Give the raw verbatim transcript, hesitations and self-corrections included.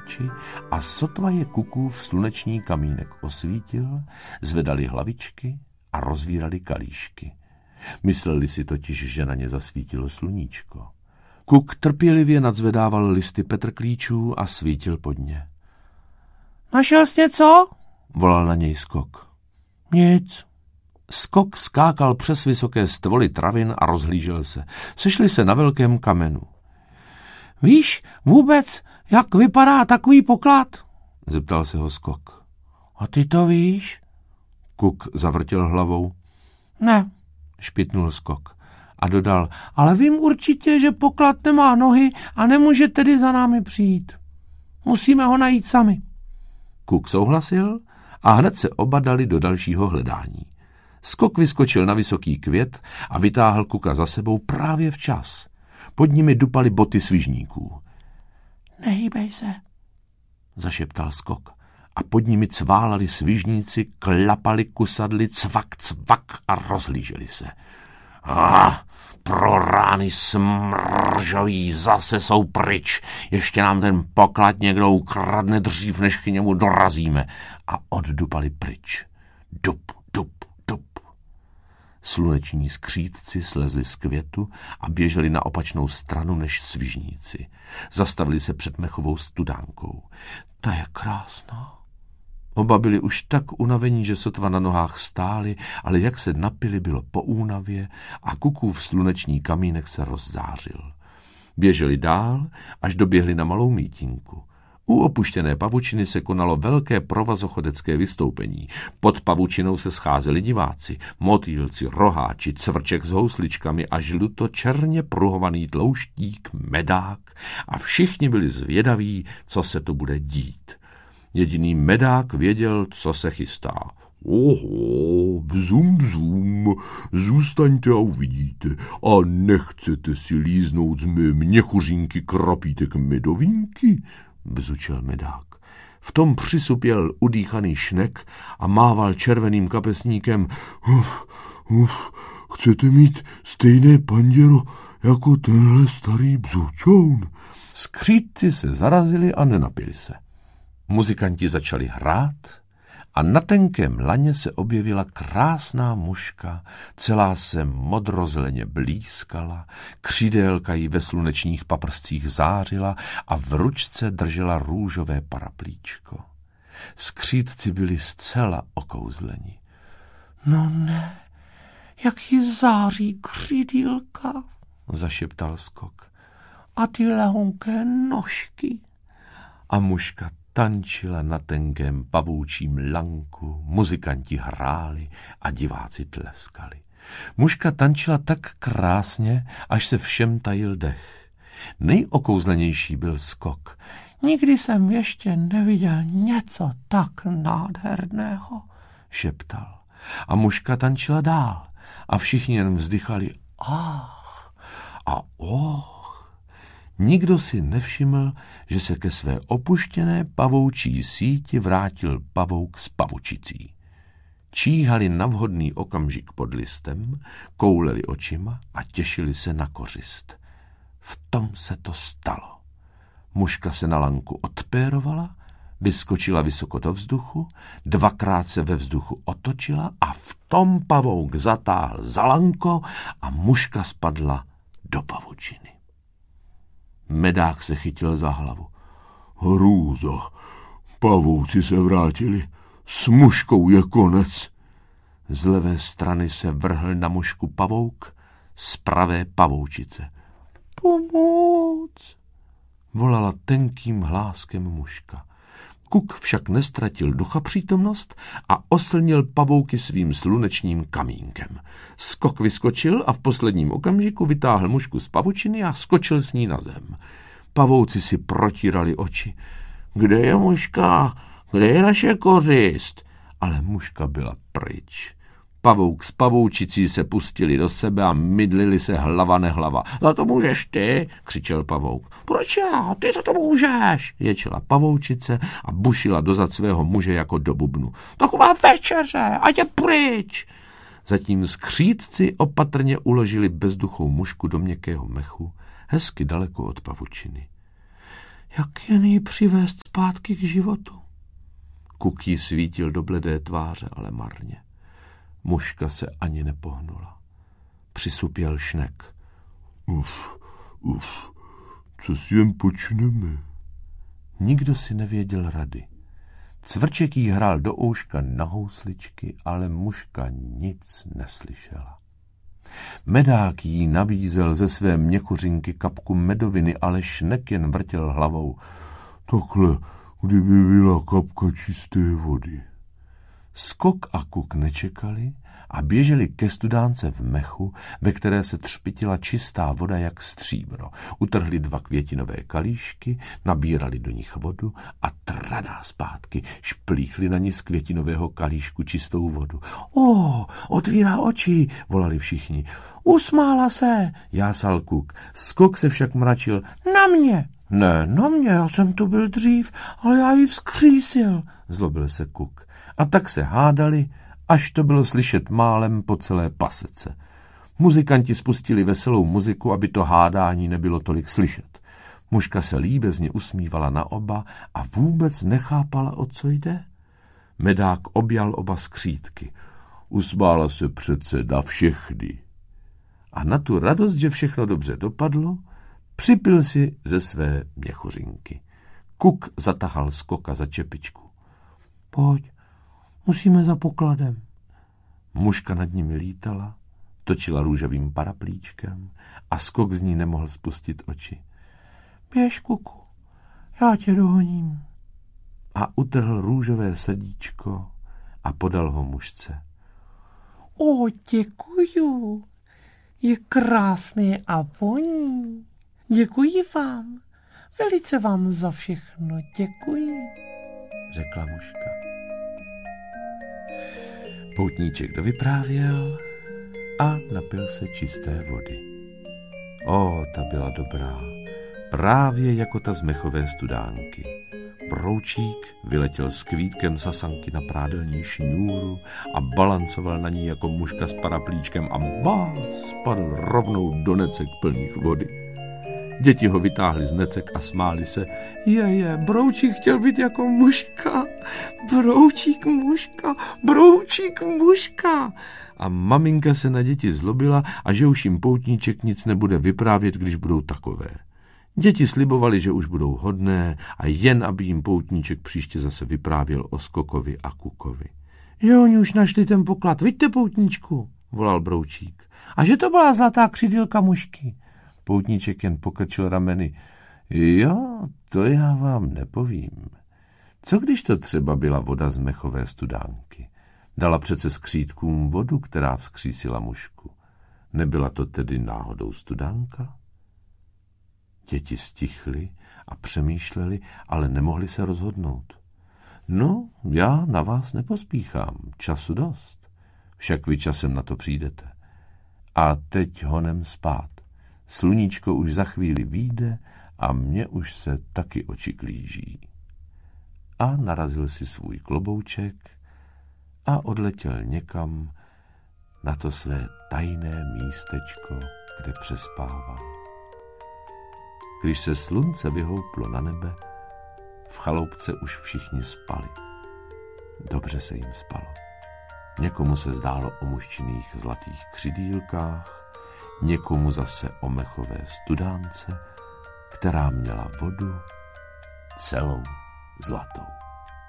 oči a sotva je Kukův sluneční kamínek osvítil, zvedali hlavičky a rozvírali kalíšky. Mysleli si totiž, že na ně zasvítilo sluníčko. Kuk trpělivě nadzvedával listy petrklíčů a svítil pod ně. Našel jsi něco? Volal na něj Skok. Nic. Skok skákal přes vysoké stvoly travin a rozhlížel se. Sešli se na velkém kamenu. Víš vůbec, jak vypadá takový poklad? Zeptal se ho Skok. A ty to víš? Kuk zavrtěl hlavou. Ne, špitnul Skok a dodal, ale vím určitě, že poklad nemá nohy a nemůže tedy za námi přijít. Musíme ho najít sami. Kuk souhlasil a hned se oba dali do dalšího hledání. Skok vyskočil na vysoký květ a vytáhl Kuka za sebou právě včas. Pod nimi dupaly boty svižníků. Nehýbej se, zašeptal Skok. A pod nimi cválali svižníci, klapali kusadly, cvak, cvak a rozhlíželi se. Ah, pro rány smržový, zase jsou pryč. Ještě nám ten poklad někdo ukradne dřív, než k němu dorazíme. A oddupali pryč. Dup, dup, dup. Sluneční skřítci slezli z květu a běželi na opačnou stranu než svižníci. Zastavili se před mechovou studánkou. Ta je krásná. Oba byli už tak unavení, že sotva na nohách stáli, ale jak se napili, bylo po únavě a Kukův sluneční kamínek se rozzářil. Běželi dál, až doběhli na malou mítinku. U opuštěné pavučiny se konalo velké provazochodecké vystoupení. Pod pavučinou se scházeli diváci, motýlci, roháči, cvrček s housličkami a žluto-černě pruhovaný tlouštík, medák a všichni byli zvědaví, co se tu bude dít. Jediný medák věděl, co se chystá. Oho, bzum, bzum, zůstaňte a uvidíte. A nechcete si líznout z mé měchuřinky krapítek medovínky? Bzučel medák. V tom přisupěl udýchaný šnek a mával červeným kapesníkem. Uf, uf, chcete mít stejné panděro jako tenhle starý bzučoun? Skřítci se zarazili a nenapili se. Muzikanti začali hrát a na tenkém laně se objevila krásná muška, celá se modrozeleně blízkala, křídélka jí ve slunečních paprscích zářila a v ručce držela růžové paraplíčko. Skřítci byli zcela okouzleni. No ne, jak jí září křídílka, zašeptal Skok. A ty lehonké nožky. A muška tančila na tenkém pavoučím lanku, muzikanti hráli a diváci tleskali. Muška tančila tak krásně, až se všem tajil dech. Nejokouzlenější byl Skok. Nikdy jsem ještě neviděl něco tak nádherného, šeptal. A muška tančila dál a všichni jen vzdychali ach a oh. Nikdo si nevšiml, že se ke své opuštěné pavoučí síti vrátil pavouk s pavučicí. Číhali na vhodný okamžik pod listem, kouleli očima a těšili se na kořist. V tom se to stalo. Muška se na lanku odpérovala, vyskočila vysoko do vzduchu, dvakrát se ve vzduchu otočila a v tom pavouk zatáhl za lanko a muška spadla do pavučiny. Medák se chytil za hlavu. Hrůzo, pavouci se vrátili, s muškou je konec. Z levé strany se vrhl na mušku pavouk, z pravé pavoučice. Pomoc! Volala tenkým hláskem muška. Kuk však nestratil duchapřítomnost a oslnil pavouky svým slunečním kamínkem. Skok vyskočil a v posledním okamžiku vytáhl mušku z pavučiny a skočil s ní na zem. Pavouci si protírali oči. Kde je muška? Kde je naše kořist? Ale muška byla pryč. Pavouk s pavoučicí se pustili do sebe a mydlili se hlava nehlava. Za to můžeš ty, křičel pavouk. Proč já? Ty za to můžeš, ječela pavoučice a bušila dozad svého muže jako do bubnu. Taková večeře, ať je pryč. Zatím skřítci opatrně uložili bezduchou mušku do měkkého mechu, hezky daleko od pavučiny. Jak jen ji přivést zpátky k životu? Kuk jí svítil do bledé tváře, ale marně. Mužka se ani nepohnula. Přisupěl Šnek. Uf, uf, co si jen počneme? Nikdo si nevěděl rady. Cvrček jí hrál do ouška na housličky, ale mužka nic neslyšela. Medák jí nabízel ze své měkuřinky kapku medoviny, ale Šnek jen vrtěl hlavou. Takhle, kdyby byla kapka čisté vody. Skok a Kuk nečekali a běželi ke studánce v mechu, ve které se třpitila čistá voda jak stříbro. Utrhli dva květinové kalíšky, nabírali do nich vodu a tradá zpátky. Šplíchli na ní z květinového kalíšku čistou vodu. O, otvírá oči, volali všichni. Usmála se, jásal Kuk. Skok se však mračil. Na mě. Ne, na mě, já jsem tu byl dřív, ale já ji vzkřísil, zlobil se Kuk. A tak se hádali, až to bylo slyšet málem po celé pasece. Muzikanti spustili veselou muziku, aby to hádání nebylo tolik slyšet. Mužka se líbezně usmívala na oba a vůbec nechápala, o co jde. Medák objal oba skřítky. Usmála se přece na všechny. A na tu radost, že všechno dobře dopadlo, připil si ze své měchuřinky. Kuk zatahal Skoka za čepičku. Pojď, musíme za pokladem. Mužka nad nimi lítala, točila růžovým paraplíčkem a Skok z ní nemohl spustit oči. Běž, Kuku, já tě dohoním. A utrhl růžové srdíčko a podal ho mužce. O, děkuju, je krásný a voní. Děkuji vám, velice vám za všechno děkuji, řekla mužka. Poutníček dovyprávěl a napil se čisté vody. O, ta byla dobrá, právě jako ta z mechové studánky. Broučík vyletěl s kvítkem sasanky na prádelní šňůru a balancoval na ní jako mužka s paraplíčkem a bác, spadl rovnou do necek plných vody. Děti ho vytáhli z necek a smáli se. Je, je, Broučík chtěl být jako mužka. Broučík mužka, Broučík mužka. A maminka se na děti zlobila a že už jim Poutníček nic nebude vyprávět, když budou takové. Děti slibovali, že už budou hodné a jen, aby jim Poutníček příště zase vyprávěl o Skokovi a Kukovi. Že oni už našli ten poklad, vidíte, Poutníčku, volal Broučík. A že to byla zlatá křidýlka mužky. Poutníček jen pokrčil rameny. Jo, to já vám nepovím. Co když to třeba byla voda z mechové studánky? Dala přece skřítkům vodu, která vzkřísila mužku. Nebyla to tedy náhodou studánka? Děti stichly a přemýšleli, ale nemohli se rozhodnout. No, já na vás nepospíchám, času dost. Však vy časem na to přijdete. A teď honem spát. Sluníčko už za chvíli vyjde a mně už se taky oči klíží. A narazil si svůj klobouček a odletěl někam na to své tajné místečko, kde přespával. Když se slunce vyhouplo na nebe, v chaloupce už všichni spali. Dobře se jim spalo. Někomu se zdálo o mužčiných zlatých křidýlkách, někomu zase o mechové studánce, která měla vodu celou zlatou.